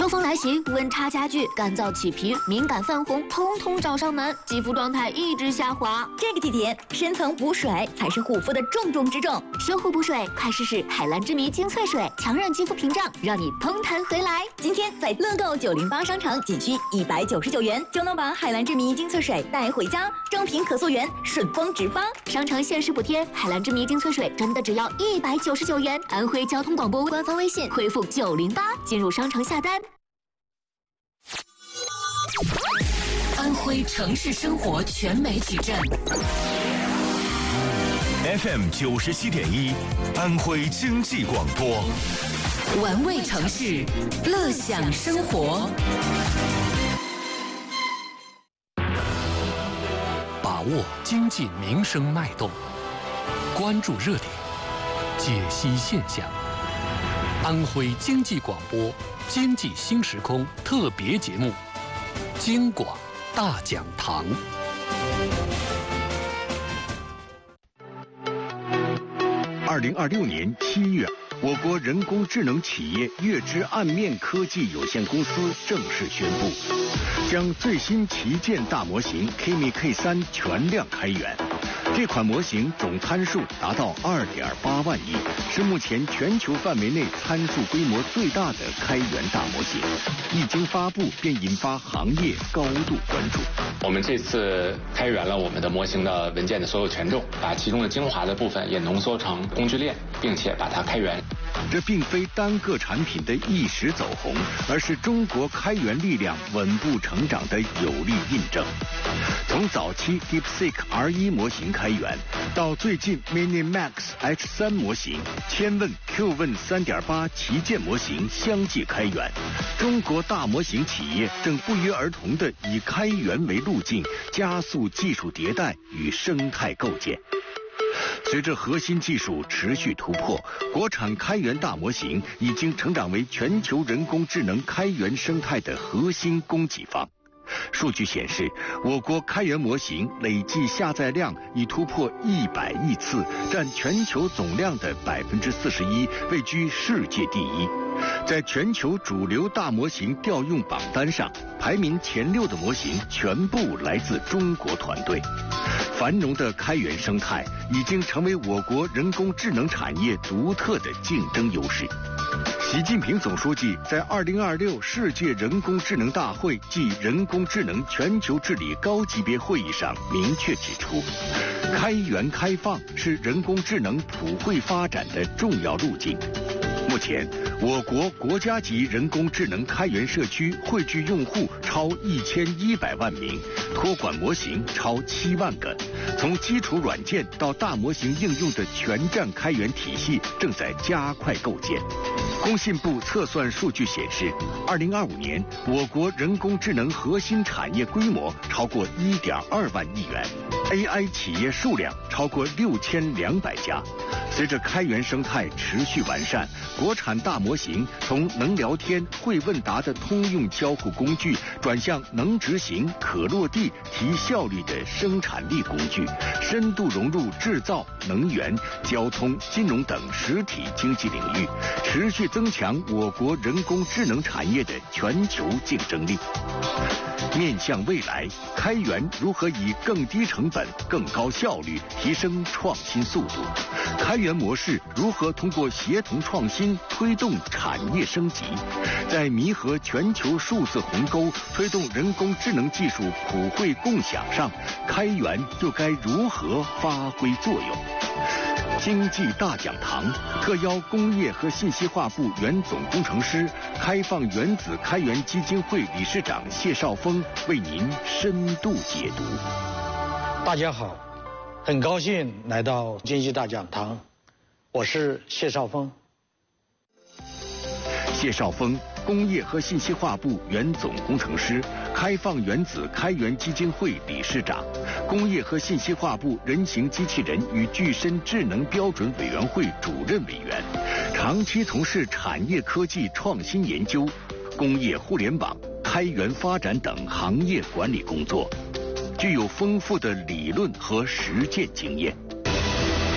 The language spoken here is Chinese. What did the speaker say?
秋风来袭，温差加剧，干燥起皮、敏感泛红，通通找上门，肌肤状态一直下滑。 这个季节，深层补水才是护肤的重中之重。 修护补水，快试试海蓝之谜精粹水，强韧肌肤屏障，让你嘭弹回来。 今天在乐购908商城，仅需199元就能把海蓝之谜精粹水带回家，正品可溯源，顺丰直发。 商城限时补贴，海蓝之谜精粹水真的只要199元。安徽交通广播官方微信回复908进入商城下单。 安徽城市生活全媒体站 FM 97.1，安徽经济广播， 玩味城市，乐享生活。 把握经济民生脉动，关注热点，解析现象。安徽经济广播经济新时空特别节目《京广大讲堂》。 2026年7月，我国人工智能企业月之岸面科技有限公司正式宣布，将最新旗舰大模型 Kimi K3 全量开源。这款模型总参数达到2.8万亿，是目前全球范围内参数规模最大的开源大模型。一经发布，便引发行业高度关注。 我们这次开源了我们的模型的文件的所有权重，把其中的精华的部分也浓缩成工具链，并且把它开源。 这并非单个产品的一时走红，而是中国开源力量稳步成长的有力印证。从早期 DeepSeek R1 模型开源，到最近 MiniMax H3 模型、千问 Q-问 3.8 旗舰模型相继开源，中国大模型企业正不约而同地以开源为路径，加速技术迭代与生态构建。随着核心技术持续突破，国产开源大模型已经成长为全球人工智能开源生态的核心供给方。数据显示，我国开源模型累计下载量已突破100亿次，占全球总量的41%，位居世界第一。在全球主流大模型调用榜单上，排名前6的模型全部来自中国团队。繁荣的开源生态已经成为我国人工智能产业独特的竞争优势。习近平总书记在2026世界人工智能大会暨人工智能全球治理高级别会议上明确指出，开源开放是人工智能普惠发展的重要路径。目前，我国国家级人工智能开源社区汇聚用户超1100万名，托管模型超7万个。从基础软件到大模型应用的全站开源体系正在加快构建。工信部测算数据显示，2025年我国人工智能核心产业规模超过1.2万亿元 ，AI 企业数量超过6200家。随着开源生态持续完善，国产大模型从能聊天、会问答的通用交互工具，转向能执行、可落地、提效率的生产力工具，深度融入制造、能源、交通、金融等实体经济领域，持续增强我国人工智能产业的全球竞争力。面向未来，开源如何以更低成本、更高效率提升创新速度？开源模式如何通过协同创新推动产业升级？在弥合全球数字鸿沟、推动人工智能技术普惠共享上，开源又该如何发挥作用？经济大讲堂特邀工业和信息化部原总工程师、开放原子开源基金会理事长谢少峰为您深度解读。 大家好，很高兴来到经济大讲堂，我是谢少峰。 谢少峰，工业和信息化部原总工程师，开放原子开源基金会理事长，工业和信息化部人形机器人与具身智能标准委员会主任委员，长期从事产业科技创新研究、工业互联网、开源发展等行业管理工作，具有丰富的理论和实践经验。